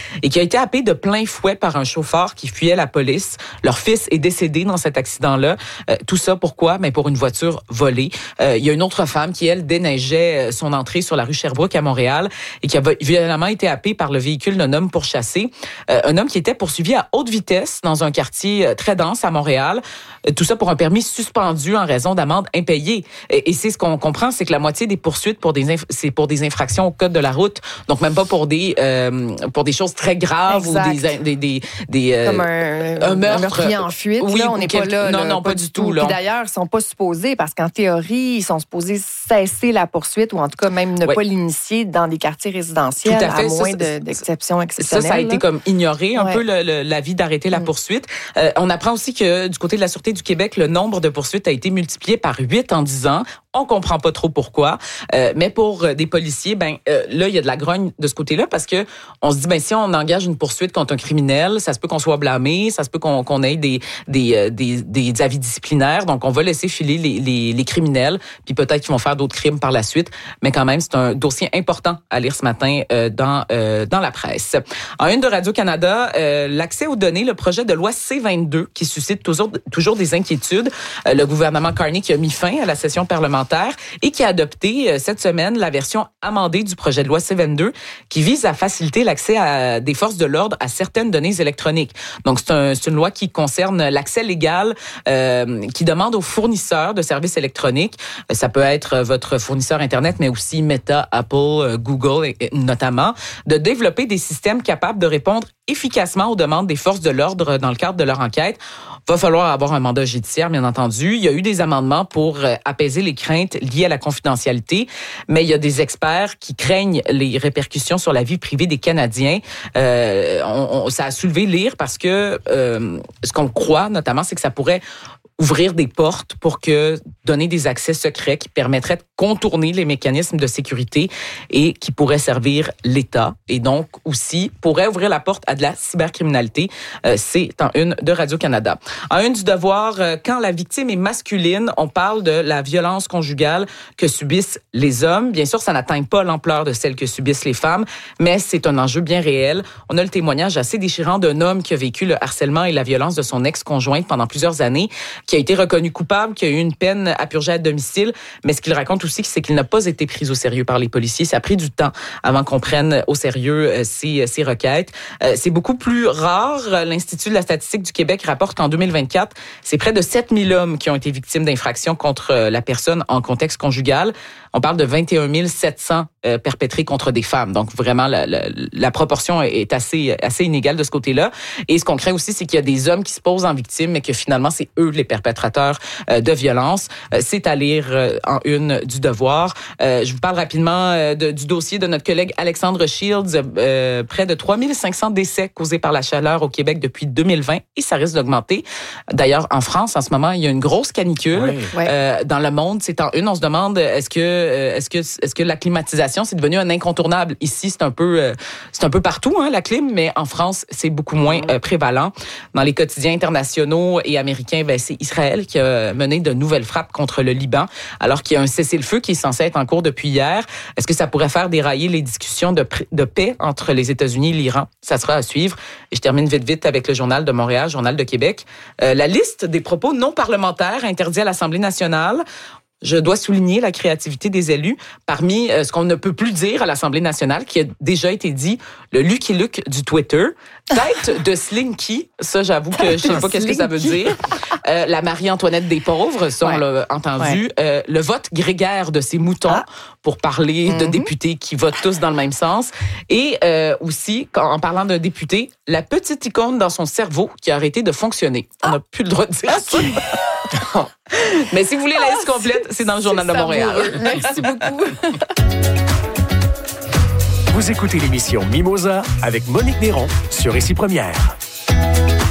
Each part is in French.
et qui a été happé de plein fouet par un chauffeur qui fuyait la police. Leur fils est décédé dans cet accident-là. Tout ça, pourquoi? Mais pour une voiture volée. Il y a une autre femme qui, elle, déneigeait son entrée sur la rue Sherbrooke à Montréal et qui a violemment été happée par le véhicule d'un homme pourchassé. Un homme qui était poursuivi à haute vitesse dans un quartier très dense à Montréal. Tout ça pour un permis suspendu en raison d'amendes impayées. Et c'est ce qu'on comprend, c'est que la moitié des poursuites c'est pour des infractions au code de la route. Donc même pas pour des choses très graves. Exact. Ou des comme un meurtrier en fuite. Oui, là, on n'est pas là. Non, pas du tout. Là. Puis d'ailleurs, ils sont pas supposés, parce qu'en théorie, ils sont supposés cesser la poursuite ou en tout cas même ne pas l'initier dans des quartiers résidentiels, à moins d'exceptions exceptionnelles. Ça a été comme ignoré un peu l'avis d'arrêter la poursuite. On apprend aussi que du côté de la Sûreté du Québec, le nombre de poursuites a été multiplié par 8 en 10 ans. On comprend pas trop pourquoi. Mais pour des policiers, là, il y a de la grogne de ce côté-là parce que on se dit, si on engage une poursuite contre un criminel, ça se peut qu'on soit blâmé, ça se peut qu'on ait des avis disciplinaires. Donc, on va laisser filer les criminels, puis peut-être qu'ils vont faire d'autres crimes par la suite. Mais quand même, c'est un dossier important à lire ce matin dans la presse. En une de Radio-Canada, l'accès aux données, le projet de loi C-22 qui suscite toujours des inquiétudes. Le gouvernement Carney qui a mis fin à la session parlementaire et qui a adopté cette semaine la version amendée du projet de loi C-22 qui vise à faciliter l'accès des forces de l'ordre à certaines données électroniques. Donc, c'est une loi qui concerne l'accès légal qui demande aux fournisseurs de services électroniques, ça peut être votre fournisseur Internet, mais aussi Meta, Apple, Google notamment, de développer des systèmes capables de répondre efficacement aux demandes des forces de l'ordre dans le cadre de leur enquête. Va falloir avoir un mandat judiciaire, bien entendu. Il y a eu des amendements pour apaiser les craintes liées à la confidentialité, mais il y a des experts qui craignent les répercussions sur la vie privée des Canadiens. Ça a soulevé l'ire parce que ce qu'on croit notamment, c'est que ça pourrait ouvrir des portes pour donner des accès secrets qui permettraient de contourner les mécanismes de sécurité et qui pourraient servir l'État et donc aussi pourraient ouvrir la porte à de la cybercriminalité. C'est en une de Radio-Canada. En une du Devoir, quand la victime est masculine, on parle de la violence conjugale que subissent les hommes. Bien sûr, ça n'atteint pas l'ampleur de celle que subissent les femmes, mais c'est un enjeu bien réel. On a le témoignage assez déchirant d'un homme qui a vécu le harcèlement et la violence de son ex-conjointe pendant plusieurs années, qui a été reconnu coupable, qui a eu une peine à purger à domicile, mais ce qu'il raconte aussi, c'est qu'il n'a pas été pris au sérieux par les policiers. Ça a pris du temps avant qu'on prenne au sérieux ces requêtes. C'est beaucoup plus rare. L'Institut de la statistique du Québec rapporte qu'en 2024, c'est près de 7000 hommes qui ont été victimes d'infractions contre la personne en contexte conjugal. On parle de 21 700 perpétrés contre des femmes. Donc, vraiment, la proportion est assez inégale de ce côté-là. Et ce qu'on craint aussi, c'est qu'il y a des hommes qui se posent en victimes, mais que finalement, c'est eux les perpétrateurs de violences. C'est à lire en une du Devoir. Je vous parle rapidement du dossier de notre collègue Alexandre Shields. Près de 3500 décès causés par la chaleur au Québec depuis 2020 et ça risque d'augmenter. D'ailleurs, en France, en ce moment, il y a une grosse canicule. Oui. Dans le monde, c'est en une. On se demande, est-ce que la climatisation, c'est devenu un incontournable? Ici, c'est un peu partout, la clim, mais en France, c'est beaucoup moins prévalent. Dans les quotidiens internationaux et américains, c'est Israël qui a mené de nouvelles frappes contre le Liban, alors qu'il y a un cessez-le-feu qui est censé être en cours depuis hier. Est-ce que ça pourrait faire dérailler les discussions de paix entre les États-Unis et l'Iran? Ça sera à suivre. Et je termine vite avec le Journal de Montréal, Journal de Québec. La liste des propos non parlementaires interdits à l'Assemblée nationale. Je dois souligner la créativité des élus. Parmi ce qu'on ne peut plus dire à l'Assemblée nationale, qui a déjà été dit, le Lucky Luke du Twitter, tête de Slinky, ça j'avoue que je sais pas qu'est-ce que ça veut dire. La Marie-Antoinette des pauvres, ça on l'a entendu. Le vote grégaire de ces moutons, pour parler de députés qui votent tous dans le même sens. Et aussi, en parlant d'un député, la petite icône dans son cerveau qui a arrêté de fonctionner. On n'a plus le droit de dire ça. Mais si vous voulez la liste complète, c'est dans le Journal de Montréal. Merci beaucoup. Vous écoutez l'émission Mimosa avec Monique Néron sur Ici Première.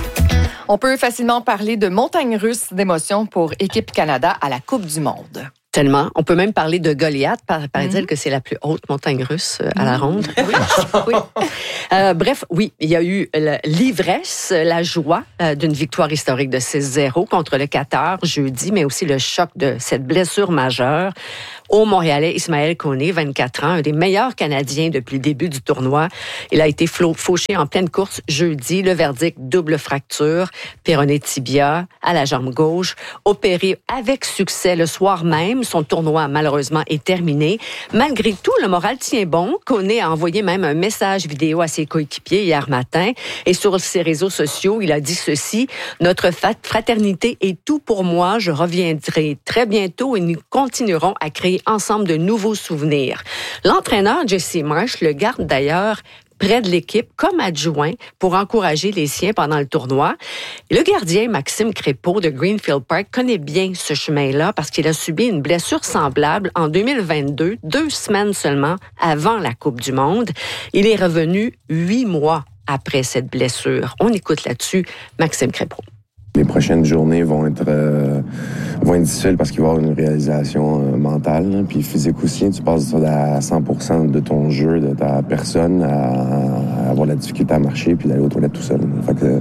On peut facilement parler de montagne russe d'émotions pour Équipe Canada à la Coupe du Monde. Tellement. On peut même parler de Goliath. Paraît-il que c'est la plus haute montagne russe à la ronde. Oui. Bref, oui, il y a eu l'ivresse, la joie d'une victoire historique de 6-0 contre le Qatar jeudi, mais aussi le choc de cette blessure majeure au Montréalais Ismaël Koné, 24 ans, un des meilleurs Canadiens depuis le début du tournoi. Il a été fauché en pleine course jeudi. Le verdict, double fracture, péroné tibia à la jambe gauche, opéré avec succès le soir même. Son tournoi, malheureusement, est terminé. Malgré tout, le moral tient bon. Koné a envoyé même un message vidéo à ses coéquipiers hier matin. Et sur ses réseaux sociaux, il a dit ceci: « Notre fraternité est tout pour moi. Je reviendrai très bientôt et nous continuerons à créer ensemble de nouveaux souvenirs. » L'entraîneur Jesse Marsh le garde d'ailleurs près de l'équipe comme adjoint pour encourager les siens pendant le tournoi. Le gardien Maxime Crépeau de Greenfield Park connaît bien ce chemin-là parce qu'il a subi une blessure semblable en 2022, 2 semaines seulement avant la Coupe du Monde. Il est revenu 8 mois après cette blessure. On écoute là-dessus Maxime Crépeau. Les prochaines journées vont être difficiles parce qu'il va y avoir une réalisation mentale, puis physique aussi. Tu passes à 100% de ton jeu, de ta personne, à avoir la difficulté à marcher puis d'aller aux toilettes tout seul. Fait que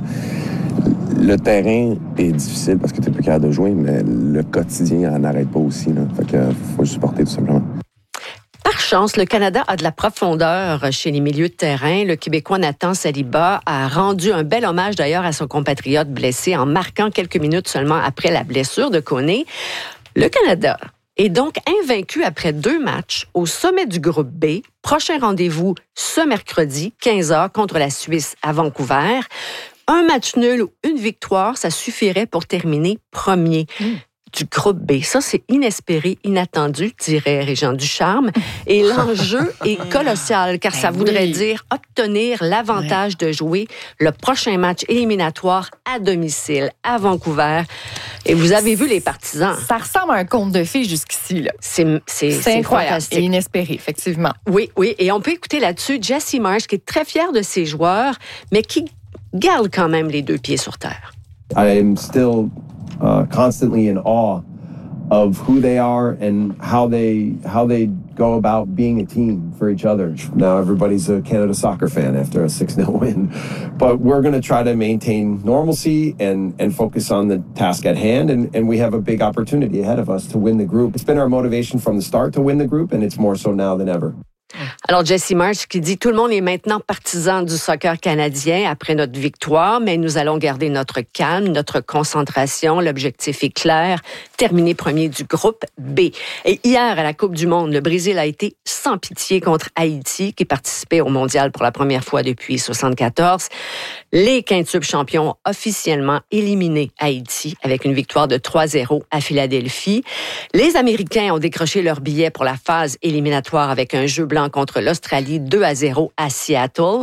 le terrain est difficile parce que tu n'es plus capable de jouer, mais le quotidien n'arrête pas aussi. Là. Fait que faut le supporter tout simplement. Par chance, le Canada a de la profondeur chez les milieux de terrain. Le Québécois Nathan Saliba a rendu un bel hommage d'ailleurs à son compatriote blessé en marquant quelques minutes seulement après la blessure de Koné. Le Canada est donc invaincu après 2 matchs au sommet du groupe B. Prochain rendez-vous ce mercredi, 15h, contre la Suisse à Vancouver. Un match nul ou une victoire, ça suffirait pour terminer premier. Du groupe B. Ça, c'est inespéré, inattendu, dirait Régent Ducharme. Et l'enjeu est colossal, car ça voudrait dire obtenir l'avantage de jouer le prochain match éliminatoire à domicile, à Vancouver. Et vous avez vu les partisans. Ça ressemble à un conte de fées jusqu'ici, là. C'est incroyable fantastique. Et inespéré, effectivement. Oui. Et on peut écouter là-dessus Jesse Marsh, qui est très fier de ses joueurs, mais qui garde quand même les 2 pieds sur terre. I am still constantly in awe of who they are and how they go about being a team for each other. Now everybody's a Canada soccer fan after a 6-0 win, but we're going to try to maintain normalcy and focus on the task at hand, and we have a big opportunity ahead of us to win the group. It's been our motivation from the start to win the group, and it's more so now than ever. Alors, Jesse Marsh qui dit « Tout le monde est maintenant partisan du soccer canadien après notre victoire, mais nous allons garder notre calme, notre concentration. L'objectif est clair, terminer premier du groupe B. » Et hier, à la Coupe du Monde, le Brésil a été sans pitié contre Haïti, qui participait au Mondial pour la première fois depuis 1974. Les quintuples champions ont officiellement éliminé Haïti avec une victoire de 3-0 à Philadelphie. Les Américains ont décroché leur billet pour la phase éliminatoire avec un jeu blanc contre l'Australie 2-0 à Seattle.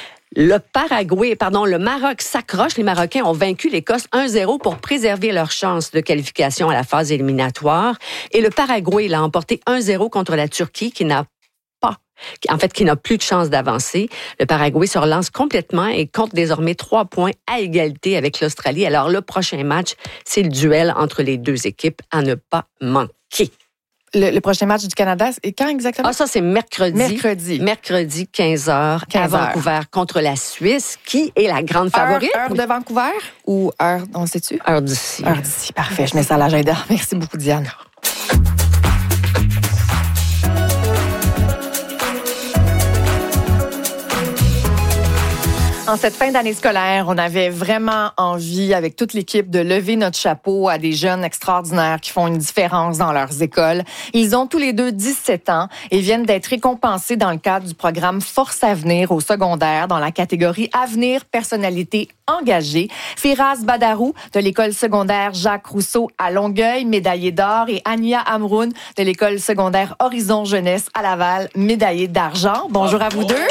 Le Maroc s'accroche. Les Marocains ont vaincu l'Écosse 1-0 pour préserver leur chance de qualification à la phase éliminatoire. Et le Paraguay l'a emporté 1-0 contre la Turquie qui n'a plus de chance d'avancer. Le Paraguay se relance complètement et compte désormais 3 points à égalité avec l'Australie. Alors, le prochain match, c'est le duel entre les 2 équipes à ne pas manquer. Le prochain match du Canada, c'est quand exactement? Ça, c'est mercredi. Mercredi, 15h, à Vancouver contre la Suisse, qui est la grande favorite. Heure de Vancouver ou heure, on sait-tu? Heure d'ici. Heure d'ici, parfait. Je mets ça à l'agenda. Merci beaucoup, Diane. En cette fin d'année scolaire, on avait vraiment envie, avec toute l'équipe, de lever notre chapeau à des jeunes extraordinaires qui font une différence dans leurs écoles. Ils ont tous les 2 17 ans et viennent d'être récompensés dans le cadre du programme Force Avenir au secondaire dans la catégorie Avenir Personnalité engagée. Firas Badarou de l'école secondaire Jacques Rousseau à Longueuil, médaillé d'or, et Ania Amroun de l'école secondaire Horizon Jeunesse à Laval, médaillée d'argent. Bonjour à vous deux.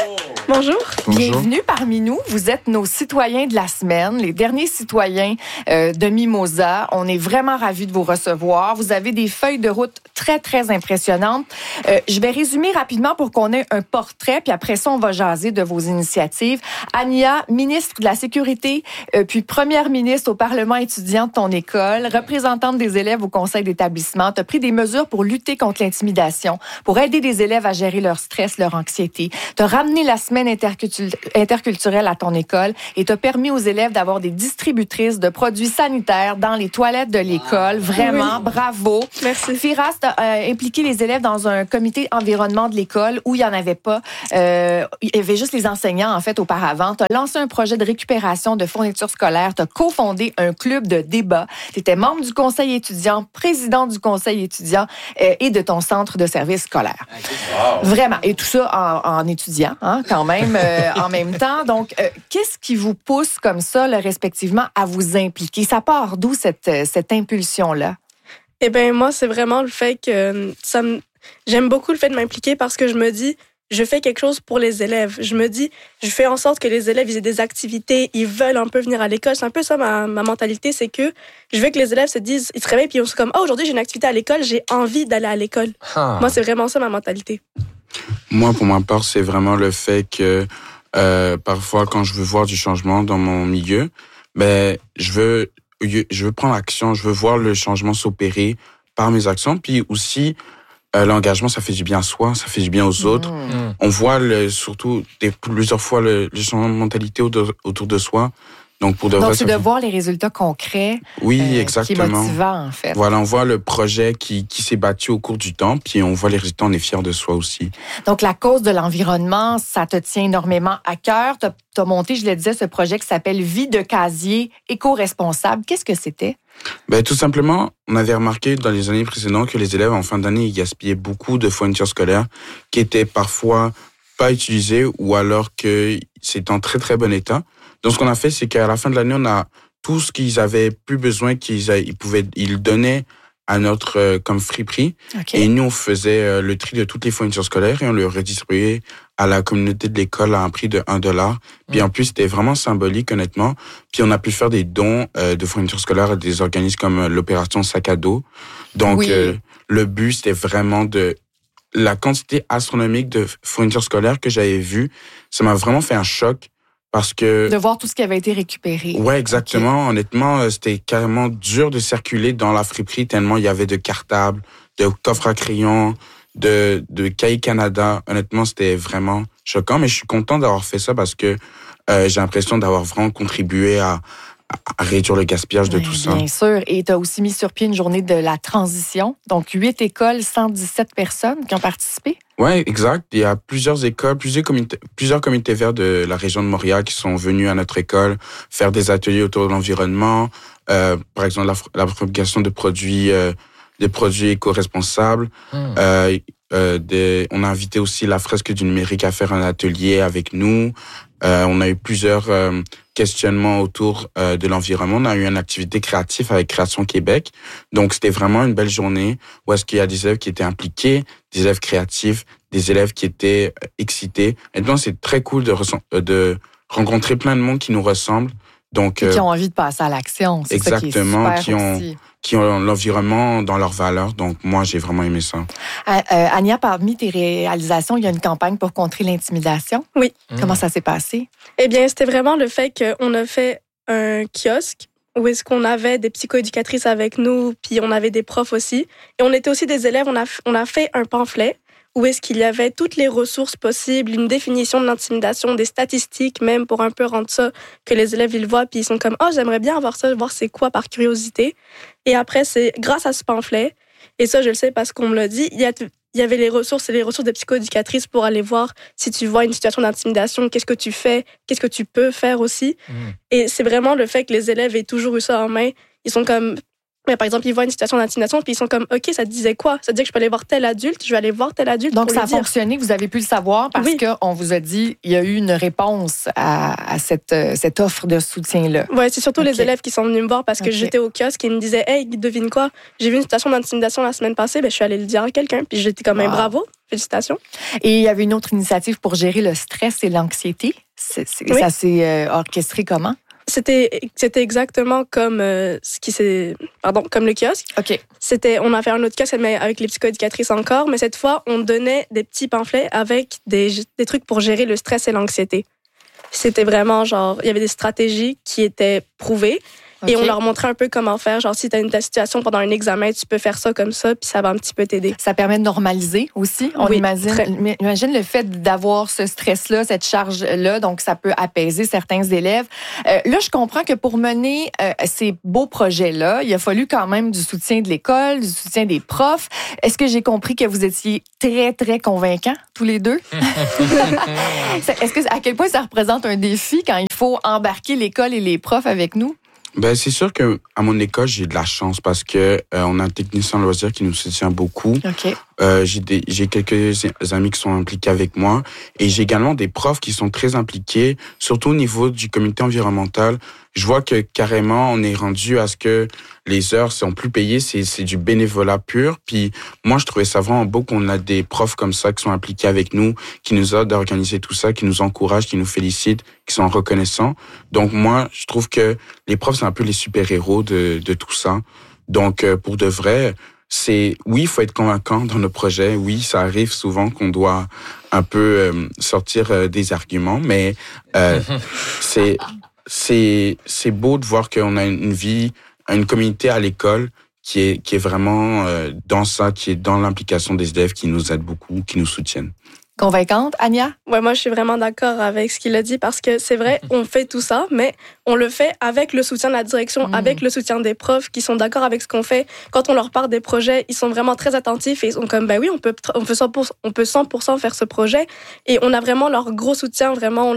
Bonjour. Bienvenue parmi nous. Vous êtes nos citoyens de la semaine, les derniers citoyens de Mimosa. On est vraiment ravis de vous recevoir. Vous avez des feuilles de route très, très impressionnantes. Je vais résumer rapidement pour qu'on ait un portrait, puis après ça, on va jaser de vos initiatives. Ania, ministre de la Sécurité, puis première ministre au Parlement étudiant de ton école, représentante des élèves au conseil d'établissement. Tu as pris des mesures pour lutter contre l'intimidation, pour aider les élèves à gérer leur stress, leur anxiété. Tu as ramené la semaine interculturelle à ton école et t'as permis aux élèves d'avoir des distributrices de produits sanitaires dans les toilettes de l'école. Vraiment, bravo. Merci. Firas, t'as impliqué les élèves dans un comité environnement de l'école où il n'y en avait pas. Il y avait juste les enseignants, en fait, auparavant. T'as lancé un projet de récupération de fournitures scolaires. T'as cofondé un club de débat. T'étais membre du conseil étudiant, président du conseil étudiant et de ton centre de service scolaire. Wow. Vraiment. Et tout ça en étudiant, hein, quand même, en même temps. Donc, qu'est-ce qui vous pousse comme ça, là, respectivement, à vous impliquer? Ça part d'où cette impulsion-là? Eh bien, moi, c'est vraiment le fait que j'aime beaucoup le fait de m'impliquer parce que je me dis, je fais quelque chose pour les élèves. Je me dis, je fais en sorte que les élèves ils aient des activités, ils veulent un peu venir à l'école. C'est un peu ça ma mentalité, c'est que je veux que les élèves se disent, ils se réveillent puis ils sont comme, oh, aujourd'hui j'ai une activité à l'école, j'ai envie d'aller à l'école. Moi, c'est vraiment ça ma mentalité. Moi, pour ma part, c'est vraiment le fait que parfois, quand je veux voir du changement dans mon milieu, je veux prendre action, je veux voir le changement s'opérer par mes actions. Puis aussi, l'engagement, ça fait du bien à soi, ça fait du bien aux autres. On voit surtout plusieurs fois le changement de mentalité autour de soi. Donc, c'est de voir les résultats concrets. Oui, exactement. Qui est motivant, en fait. Voilà, on voit le projet qui s'est bâti au cours du temps, puis on voit les résultats, on est fiers de soi aussi. Donc, la cause de l'environnement, ça te tient énormément à cœur. Tu as monté, je le disais, ce projet qui s'appelle Vie de casier éco-responsable. Qu'est-ce que c'était? Tout simplement, on avait remarqué dans les années précédentes que les élèves, en fin d'année, ils gaspillaient beaucoup de fournitures scolaires qui étaient parfois pas utilisées ou alors que c'est en très, très bon état. Donc, ce qu'on a fait, c'est qu'à la fin de l'année, on a tout ce qu'ils avaient plus besoin, ils donnaient à notre comme friperie. Okay. Et nous, on faisait le tri de toutes les fournitures scolaires et on le redistribuait à la communauté de l'école à un prix de $1. Puis en plus, c'était vraiment symbolique, honnêtement. Puis on a pu faire des dons de fournitures scolaires à des organismes comme l'opération Sac à dos. Donc, le but, c'était vraiment la quantité astronomique de fournitures scolaires que j'avais vues. Ça m'a vraiment fait un choc. Parce que... De voir tout ce qui avait été récupéré. Ouais, exactement. Okay. Honnêtement, c'était carrément dur de circuler dans la friperie tellement il y avait de cartables, de coffres à crayons, de cahiers Canada. Honnêtement, c'était vraiment choquant. Mais je suis content d'avoir fait ça parce que j'ai l'impression d'avoir vraiment contribué à réduire le gaspillage de tout ça. Bien sûr. Et tu as aussi mis sur pied une journée de la transition. Donc, 8 écoles, 117 personnes qui ont participé. Oui, exact. Il y a plusieurs écoles, plusieurs comités verts de la région de Montréal qui sont venus à notre école faire des ateliers autour de l'environnement. Par exemple, la fabrication de produits éco-responsables. On a invité aussi la Fresque du numérique à faire un atelier avec nous. On a eu plusieurs questionnements autour de l'environnement. On a eu une activité créative avec Création Québec. Donc, c'était vraiment une belle journée où est-ce qu'il y a des élèves qui étaient impliqués, des élèves créatifs, des élèves qui étaient excités. Et donc, c'est très cool de rencontrer plein de monde qui nous ressemble. Donc, et qui ont envie de passer à l'action. C'est exactement, ça qui est super qui ont l'environnement dans leurs valeurs. Donc, moi, j'ai vraiment aimé ça. Ania, parmi tes réalisations, il y a une campagne pour contrer l'intimidation. Oui. Comment ça s'est passé? Eh bien, c'était vraiment le fait qu'on a fait un kiosque où est-ce qu'on avait des psychoéducatrices avec nous, puis on avait des profs aussi. Et on était aussi des élèves. On a fait un pamphlet où est-ce qu'il y avait toutes les ressources possibles, une définition de l'intimidation, des statistiques même pour un peu rendre ça, que les élèves ils le voient, puis ils sont comme « Oh, j'aimerais bien avoir ça, voir c'est quoi par curiosité. » Et après, c'est grâce à ce pamphlet, et ça je le sais parce qu'on me l'a dit, il y avait les ressources des psychoéducatrices pour aller voir si tu vois une situation d'intimidation, qu'est-ce que tu fais, qu'est-ce que tu peux faire aussi. Et c'est vraiment le fait que les élèves aient toujours eu ça en main. Ils sont comme... Mais par exemple, ils voient une situation d'intimidation, puis ils sont comme, OK, ça te disait quoi? Ça te dit que je peux aller voir tel adulte, je vais aller voir tel adulte. Donc, pour ça a lui dire. fonctionné, vous avez pu le savoir parce qu'on vous a dit il y a eu une réponse à cette offre de soutien-là. Oui, c'est surtout les élèves qui sont venus me voir parce que j'étais au kiosque et ils me disaient, hey, devine quoi? J'ai vu une situation d'intimidation la semaine passée, je suis allée le dire à quelqu'un, puis j'étais comme, bravo, félicitations. Et il y avait une autre initiative pour gérer le stress et l'anxiété. Ça s'est orchestré comment? C'était exactement comme comme le kiosque. OK. On a fait un autre kiosque mais avec les psychoéducatrices encore, mais cette fois, on donnait des petits pamphlets avec des trucs pour gérer le stress et l'anxiété. C'était vraiment il y avait des stratégies qui étaient prouvées. Okay. Et on leur montrait un peu comment faire. Genre, si tu as une situation pendant un examen, tu peux faire ça comme ça, puis ça va un petit peu t'aider. Ça permet de normaliser aussi. On imagine le fait d'avoir ce stress-là, cette charge-là, donc ça peut apaiser certains élèves. Là, je comprends que pour mener ces beaux projets-là, il a fallu quand même du soutien de l'école, du soutien des profs. Est-ce que j'ai compris que vous étiez très, très convaincants, tous les deux? À quel point ça représente un défi quand il faut embarquer l'école et les profs avec nous? Ben, c'est sûr que à mon école, j'ai de la chance parce que on a un technicien loisir qui nous soutient beaucoup. Okay. J'ai quelques amis qui sont impliqués avec moi et j'ai également des profs qui sont très impliqués, surtout au niveau du comité environnemental. Je vois que carrément, on est rendu à ce que les heures sont plus payées, c'est du bénévolat pur. Puis moi, je trouvais ça vraiment beau qu'on a des profs comme ça qui sont impliqués avec nous, qui nous aident à organiser tout ça, qui nous encouragent, qui nous félicitent, qui sont reconnaissants. Donc moi, je trouve que les profs, c'est un peu les super-héros de tout ça. Donc pour de vrai, oui, il faut être convaincant dans nos projets. Oui, ça arrive souvent qu'on doit un peu sortir des arguments, mais c'est beau de voir qu'on a une communauté à l'école qui est vraiment dans ça, qui est dans l'implication des élèves, qui nous aident beaucoup, qui nous soutiennent. Convaincante, Anya? Ouais, moi, je suis vraiment d'accord avec ce qu'il a dit parce que c'est vrai, on fait tout ça, mais on le fait avec le soutien de la direction, avec le soutien des profs qui sont d'accord avec ce qu'on fait. Quand on leur parle des projets, ils sont vraiment très attentifs et ils sont comme, ben oui, on peut 100% faire ce projet. Et on a vraiment leur gros soutien, vraiment,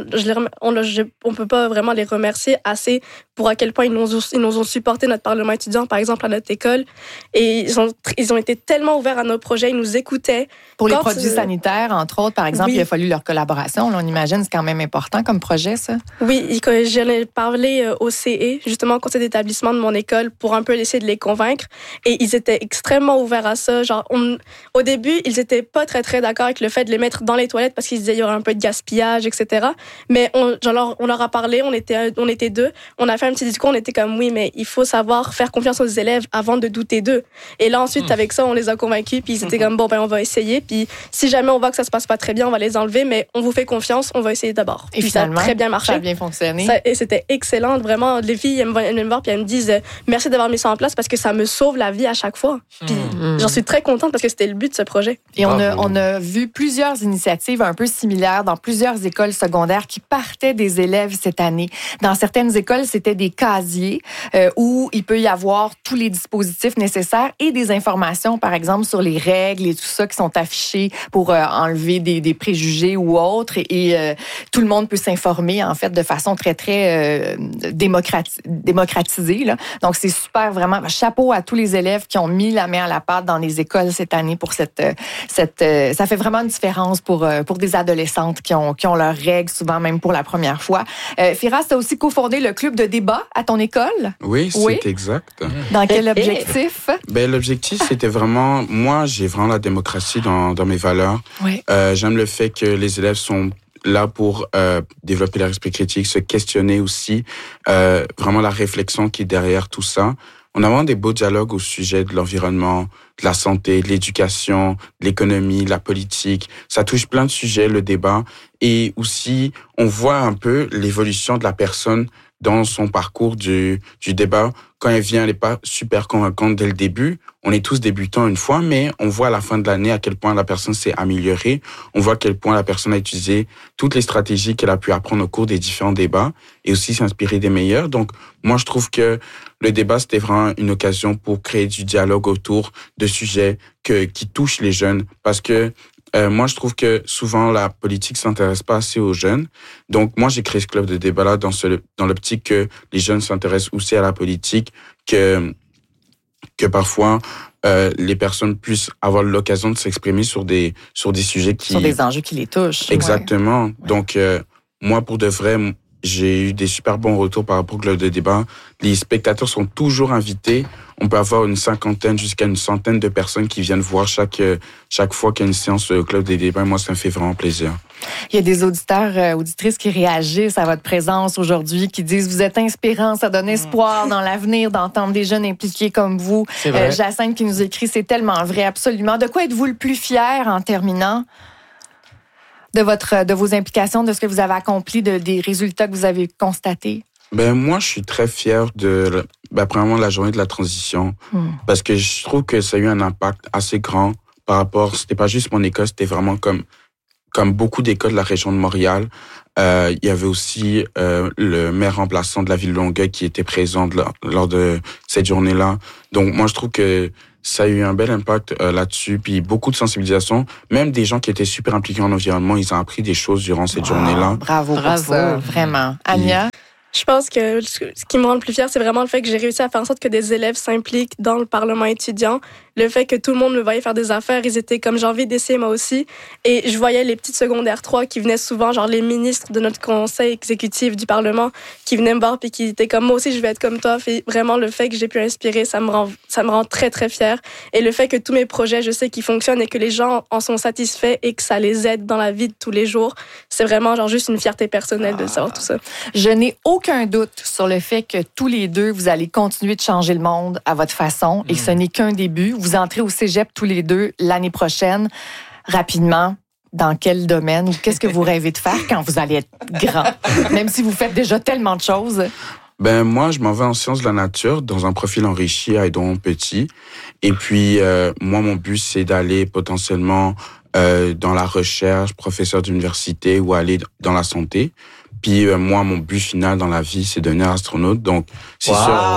on peut pas vraiment les remercier assez pour à quel point ils nous ont supporté notre parlement étudiant, par exemple, à notre école. Et ils ont été tellement ouverts à nos projets, ils nous écoutaient. Pour les produits sanitaires, entre autres, par exemple, il a fallu leur collaboration. Là, on imagine, c'est quand même important comme projet, ça? Oui, j'en ai parlé au CE, justement, au conseil d'établissement de mon école, pour un peu essayer de les convaincre. Et ils étaient extrêmement ouverts à ça. Genre, au début, ils étaient pas très, très d'accord avec le fait de les mettre dans les toilettes parce qu'ils disaient qu'il y aurait un peu de gaspillage, etc. Mais on leur a parlé, on était deux. On a fait un petit discours, on était comme, oui, mais il faut savoir faire confiance aux élèves avant de douter d'eux. Et là, ensuite, avec ça, on les a convaincus, puis ils étaient comme, bon, ben, on va essayer. Puis si jamais on voit que ça se passe pas très bien, on va les enlever, mais on vous fait confiance, on va essayer d'abord. Et puis finalement, ça a très bien marché. Ça a bien fonctionné. Et c'était excellent, vraiment. Les filles, elles me voir puis elles me disent merci d'avoir mis ça en place parce que ça me sauve la vie à chaque fois. Puis j'en suis très contente parce que c'était le but de ce projet. Et on a vu plusieurs initiatives un peu similaires dans plusieurs écoles secondaires qui partaient des élèves cette année. Dans certaines écoles, c'était des casiers où il peut y avoir tous les dispositifs nécessaires et des informations, par exemple, sur les règles et tout ça qui sont affichées pour enlever des préjugés ou autres. Et tout le monde peut s'informer, en fait, de façon très, très démocratisée. Là. Donc, c'est super, vraiment. Chapeau à tous les élèves qui ont mis la main à la pâte dans les écoles cette année pour ça fait vraiment une différence pour des adolescentes qui ont leurs règles, souvent même pour la première fois. Firas, tu as aussi cofondé le club de débat à ton école? Oui, c'est exact. Dans quel objectif? L'objectif, c'était vraiment... Moi, j'ai vraiment la démocratie dans mes valeurs. Oui. J'aime le fait que les élèves sont là pour développer leur esprit critique, se questionner aussi, vraiment la réflexion qui est derrière tout ça. On a vraiment des beaux dialogues au sujet de l'environnement, de la santé, de l'éducation, de l'économie, de la politique. Ça touche plein de sujets, le débat. Et aussi, on voit un peu l'évolution de la personne dans son parcours du débat. Quand elle vient, elle n'est pas super convaincante dès le début. On est tous débutants une fois, mais on voit à la fin de l'année à quel point la personne s'est améliorée. On voit à quel point la personne a utilisé toutes les stratégies qu'elle a pu apprendre au cours des différents débats et aussi s'inspirer des meilleurs. Donc, moi, je trouve que le débat, c'était vraiment une occasion pour créer du dialogue autour de sujets qui touchent les jeunes. Parce que moi, je trouve que souvent, la politique s'intéresse pas assez aux jeunes. Donc, moi, j'ai créé ce club de débat-là dans l'optique que les jeunes s'intéressent aussi à la politique, que que parfois les personnes puissent avoir l'occasion de s'exprimer sur des sujets qui... Sur des enjeux qui les touchent. Exactement. Ouais. Donc, moi, pour de vrai, j'ai eu des super bons retours par rapport au club de débat. Les spectateurs sont toujours invités. On peut avoir une 50aine jusqu'à une 100aine de personnes qui viennent voir chaque fois qu'il y a une séance au club des débats. Moi, ça me fait vraiment plaisir. Il y a des auditeurs, auditrices qui réagissent à votre présence aujourd'hui, qui disent vous êtes inspirant, ça donne espoir dans l'avenir d'entendre des jeunes impliqués comme vous. Jacinthe qui nous écrit, c'est tellement vrai, absolument. De quoi êtes-vous le plus fier en terminant? De vos implications, de ce que vous avez accompli, des résultats que vous avez constatés? Moi, je suis très fier de, premièrement, la journée de la transition, parce que je trouve que ça a eu un impact assez grand par rapport, c'était pas juste mon école, c'était vraiment comme beaucoup d'écoles de la région de Montréal. Il y avait aussi le maire remplaçant de la ville de Longueuil qui était présent lors de cette journée-là. Donc, moi, je trouve que ça a eu un bel impact là-dessus, puis beaucoup de sensibilisation. Même des gens qui étaient super impliqués en environnement, ils ont appris des choses durant cette journée-là. Bravo pour ça, vraiment. Anya? Je pense que ce qui me rend le plus fier, c'est vraiment le fait que j'ai réussi à faire en sorte que des élèves s'impliquent dans le Parlement étudiant. Le fait que tout le monde me voyait faire des affaires, ils étaient comme j'ai envie d'essayer moi aussi. Et je voyais les petites secondaires 3 qui venaient souvent, genre les ministres de notre conseil exécutif du Parlement, qui venaient me voir puis qui étaient comme moi aussi, je vais être comme toi. Et vraiment, le fait que j'ai pu inspirer, ça me rend très, très fière. Et le fait que tous mes projets, je sais qu'ils fonctionnent et que les gens en sont satisfaits et que ça les aide dans la vie de tous les jours, c'est vraiment genre juste une fierté personnelle de savoir tout ça. Je n'ai aucun doute sur le fait que tous les deux, vous allez continuer de changer le monde à votre façon et ce n'est qu'un début. Vous entrez au cégep tous les deux l'année prochaine. Rapidement, dans quel domaine ou qu'est-ce que vous rêvez de faire quand vous allez être grand? Même si vous faites déjà tellement de choses. Moi, je m'en vais en sciences de la nature dans un profil enrichi à Édouard-Montpetit. Et puis, moi, mon but, c'est d'aller potentiellement dans la recherche, professeur d'université ou aller dans la santé. Puis moi, mon but final dans la vie, c'est devenir astronaute. Donc, c'est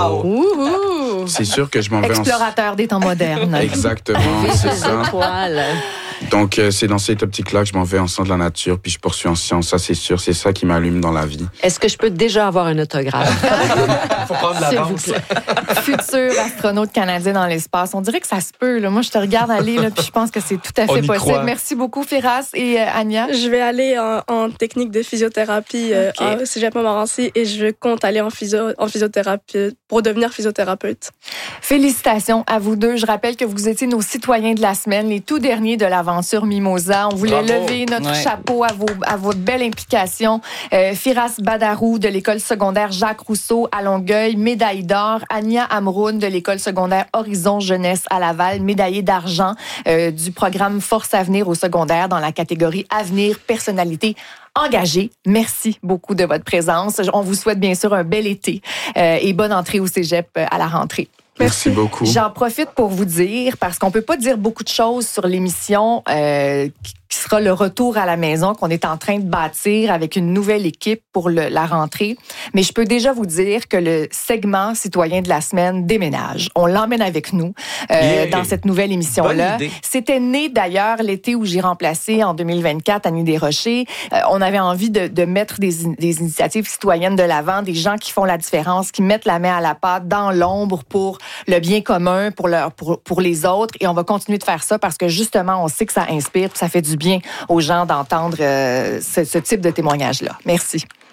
sûr que je m'en vais explorateur des temps modernes. Exactement, c'est ça. Donc, c'est dans cette optique-là que je m'en vais en sciences de la nature, puis je poursuis en sciences. Ça, c'est sûr, c'est ça qui m'allume dans la vie. Est-ce que je peux déjà avoir un autographe? Faut prendre l'avance. Futur astronaute canadien dans l'espace. On dirait que ça se peut. Là. Moi, je te regarde aller, là, puis je pense que c'est tout à fait possible. Croit. Merci beaucoup, Firas et Anya. Je vais aller en technique de physiothérapie au Cégep Montmorency et je compte aller en physiothérapie pour devenir physiothérapeute. Félicitations à vous deux. Je rappelle que vous étiez nos citoyens de la semaine, les tout derniers de l'aventure Mimosa. On voulait lever notre chapeau à votre belle implication. Firas Badarou de l'école secondaire Jacques Rousseau à Longueuil, médaille d'or. Anya Amroun de l'école secondaire Horizon Jeunesse à Laval, médaillée d'argent du programme Force Avenir au secondaire dans la catégorie Avenir Personnalité engagée. Merci beaucoup de votre présence. On vous souhaite bien sûr un bel été et bonne entrée au cégep à la rentrée. Merci beaucoup. J'en profite pour vous dire, parce qu'on peut pas dire beaucoup de choses sur l'émission qui sera le retour à la maison qu'on est en train de bâtir avec une nouvelle équipe pour la rentrée. Mais je peux déjà vous dire que le segment citoyen de la semaine déménage. On l'emmène avec nous dans cette nouvelle émission-là. C'était né d'ailleurs l'été où j'ai remplacé en 2024 Annie Desrochers. On avait envie de mettre des initiatives citoyennes de l'avant, des gens qui font la différence, qui mettent la main à la pâte dans l'ombre pour le bien commun, pour les autres. Et on va continuer de faire ça parce que justement, on sait que ça inspire, ça fait du bien aux gens d'entendre ce type de témoignage-là. Merci.